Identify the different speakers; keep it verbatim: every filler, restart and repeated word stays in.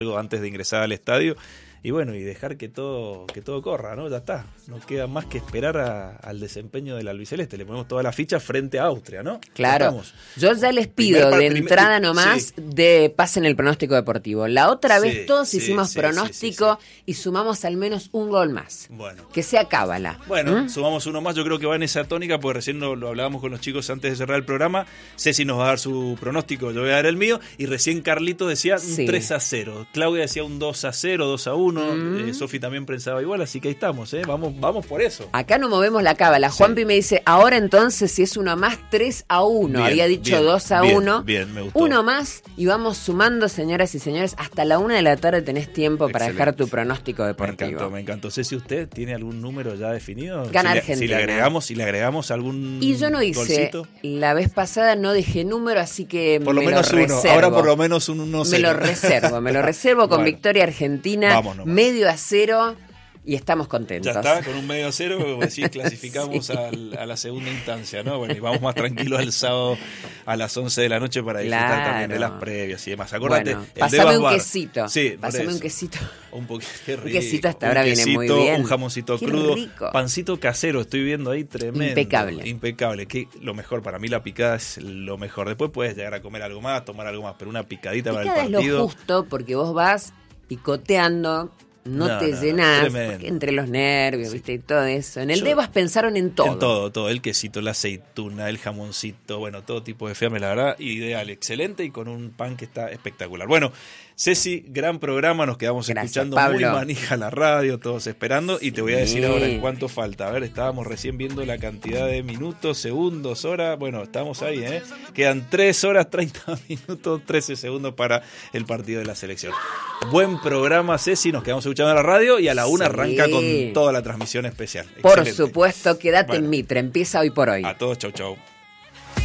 Speaker 1: algo antes de ingresar al estadio. Y bueno, y dejar que todo que todo corra, ¿no? Ya está. No queda más que esperar a, al desempeño del albiceleste. Le ponemos toda la ficha frente a Austria, ¿no?
Speaker 2: Claro. Yo ya les pido
Speaker 1: Primer,
Speaker 2: de
Speaker 1: primer,
Speaker 2: entrada nomás
Speaker 1: sí.
Speaker 2: de pasen el pronóstico deportivo. La otra
Speaker 1: Sí,
Speaker 2: vez todos
Speaker 1: sí,
Speaker 2: hicimos
Speaker 1: sí,
Speaker 2: pronóstico
Speaker 1: sí, sí, sí.
Speaker 2: y sumamos al menos un gol más.
Speaker 1: Bueno.
Speaker 2: Que sea cábala.
Speaker 1: Bueno,
Speaker 2: ¿Mm?
Speaker 1: sumamos uno más. Yo creo que va en esa tónica, porque recién lo, lo hablábamos con los chicos antes de cerrar el programa. Ceci nos va a dar su pronóstico, yo voy a dar el mío. Y recién Carlito decía un
Speaker 2: Sí.
Speaker 1: tres a cero. Claudia decía un dos a cero, dos a uno.
Speaker 2: Mm.
Speaker 1: Eh, Sofi también pensaba igual, así que ahí estamos, ¿eh? Vamos, vamos por eso.
Speaker 2: Acá no movemos la cábala.
Speaker 1: Sí.
Speaker 2: Juanpi me dice, ahora entonces si es uno más, tres a uno.
Speaker 1: Bien,
Speaker 2: Había dicho
Speaker 1: bien,
Speaker 2: dos a
Speaker 1: bien,
Speaker 2: uno.
Speaker 1: bien, me gustó.
Speaker 2: Uno más y vamos sumando, señoras y señores. Hasta la una de la tarde tenés tiempo para
Speaker 1: Excelente.
Speaker 2: dejar tu pronóstico
Speaker 1: Me
Speaker 2: deportivo.
Speaker 1: encantó, me encantó. Ceci, ¿usted tiene algún número ya definido?
Speaker 2: Gana
Speaker 1: si le,
Speaker 2: Argentina.
Speaker 1: Si le agregamos, si le agregamos algún
Speaker 2: Y yo no hice,
Speaker 1: golcito.
Speaker 2: la vez pasada no dejé número, así que
Speaker 1: Por lo
Speaker 2: me
Speaker 1: menos
Speaker 2: lo
Speaker 1: uno,
Speaker 2: reservo.
Speaker 1: ahora por lo menos un uno
Speaker 2: Me
Speaker 1: cero.
Speaker 2: lo reservo, me lo reservo con
Speaker 1: Bueno.
Speaker 2: victoria argentina,
Speaker 1: Vamos nomás.
Speaker 2: medio a cero y estamos contentos.
Speaker 1: Ya está, con un medio a cero, como decís, clasificamos
Speaker 2: Sí.
Speaker 1: al, a la segunda instancia, ¿no? Bueno, y vamos más tranquilos el sábado a las once de la noche para disfrutar
Speaker 2: Claro.
Speaker 1: también de las previas y demás. Acordate,
Speaker 2: Bueno,
Speaker 1: el
Speaker 2: pasame
Speaker 1: Devas
Speaker 2: un
Speaker 1: Bar.
Speaker 2: quesito.
Speaker 1: Sí, por
Speaker 2: Pasame
Speaker 1: eso.
Speaker 2: un quesito.
Speaker 1: Un poquito, qué rico.
Speaker 2: Un quesito hasta
Speaker 1: Un
Speaker 2: ahora viene muy
Speaker 1: quesito,
Speaker 2: bien.
Speaker 1: Un jamoncito
Speaker 2: Qué
Speaker 1: crudo,
Speaker 2: rico.
Speaker 1: pancito casero, estoy viendo ahí tremendo.
Speaker 2: Impecable.
Speaker 1: Impecable, que lo mejor, para mí la picada es lo mejor. Después puedes llegar a comer algo más, tomar algo más, pero una picadita para
Speaker 2: Picada
Speaker 1: el
Speaker 2: es
Speaker 1: partido.
Speaker 2: lo justo porque vos vas picoteando, no,
Speaker 1: No,
Speaker 2: te
Speaker 1: no, no,
Speaker 2: llenás,
Speaker 1: tremendo.
Speaker 2: porque entre los nervios,
Speaker 1: Sí.
Speaker 2: viste, y todo eso. En el
Speaker 1: Yo-
Speaker 2: Devas pensaron en todo.
Speaker 1: En todo, todo. El quesito, la aceituna, el jamoncito, bueno, todo tipo de fiambre, la verdad, ideal, excelente y con un pan que está espectacular. Bueno, Ceci, gran programa, nos quedamos
Speaker 2: Gracias,
Speaker 1: escuchando
Speaker 2: Pablo.
Speaker 1: muy manija la radio, todos esperando, y te voy a decir
Speaker 2: Sí.
Speaker 1: ahora en cuánto falta. A ver, estábamos recién viendo la cantidad de minutos, segundos, horas, bueno, estamos ahí, ¿eh? Quedan tres horas, treinta minutos, trece segundos para el partido de la selección. Buen programa, Ceci, nos quedamos escuchando la radio y a la una
Speaker 2: Sí.
Speaker 1: arranca con toda la transmisión especial.
Speaker 2: Por
Speaker 1: Excelente.
Speaker 2: supuesto, quédate
Speaker 1: Bueno.
Speaker 2: en Mitre, empieza hoy por hoy.
Speaker 1: A todos, chau, chau.